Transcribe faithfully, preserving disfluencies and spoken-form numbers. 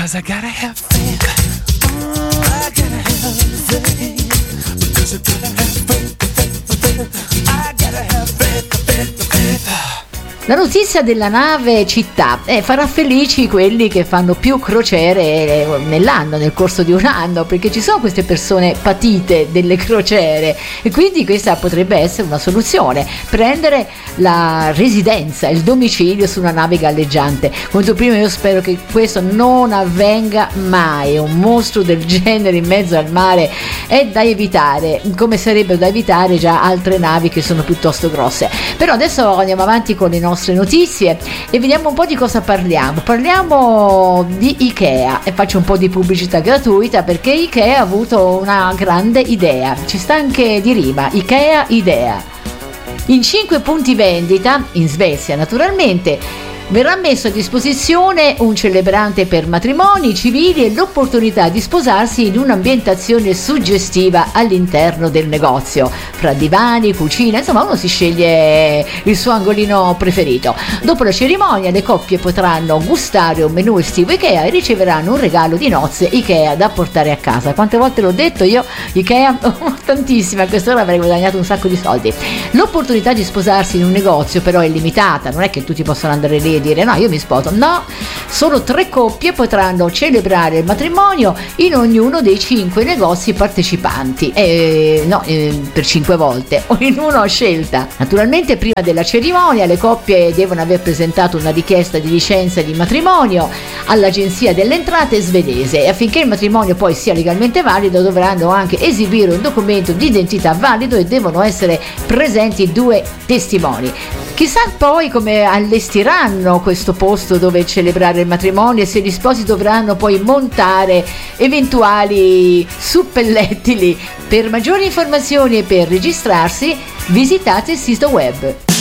'cause I gotta have faith. Mm, I gotta have faith. Because I gotta have faith, faith, faith. I gotta have faith, faith, faith. La notizia della nave città eh, farà felici quelli che fanno più crociere nell'anno, nel corso di un anno, perché ci sono queste persone patite delle crociere e quindi questa potrebbe essere una soluzione: prendere la residenza, il domicilio su una nave galleggiante. Quanto prima io spero che questo non avvenga mai. Un mostro del genere in mezzo al mare è da evitare, come sarebbero da evitare già altre navi che sono piuttosto grosse. Però adesso andiamo avanti con le nostre notizie e vediamo un po' di cosa parliamo. Parliamo di Ikea e faccio un po' di pubblicità gratuita perché Ikea ha avuto una grande idea, ci sta anche di rima, Ikea idea. In cinque punti vendita, in Svezia naturalmente, verrà messo a disposizione un celebrante per matrimoni civili e l'opportunità di sposarsi in un'ambientazione suggestiva all'interno del negozio, fra divani, cucina, insomma uno si sceglie il suo angolino preferito. Dopo la cerimonia le coppie potranno gustare un menù estivo Ikea e riceveranno un regalo di nozze Ikea da portare a casa. Quante volte l'ho detto io, Ikea, tantissime, a quest'ora avrei guadagnato un sacco di soldi. L'opportunità di sposarsi in un negozio però è limitata, non è che tutti possono andare lì e dire no, io mi sposo, no, solo tre coppie potranno celebrare il matrimonio in ognuno dei cinque negozi partecipanti, eh, no, eh, per cinque volte o in uno a scelta. Naturalmente prima della cerimonia le coppie devono aver presentato una richiesta di licenza di matrimonio all'agenzia delle entrate svedese e affinché il matrimonio poi sia legalmente valido dovranno anche esibire un documento di identità valido e devono essere presenti due testimoni. Chissà poi come allestiranno questo posto dove celebrare il matrimonio e se gli sposi dovranno poi montare eventuali suppellettili. Per maggiori informazioni e per registrarsi visitate il sito web.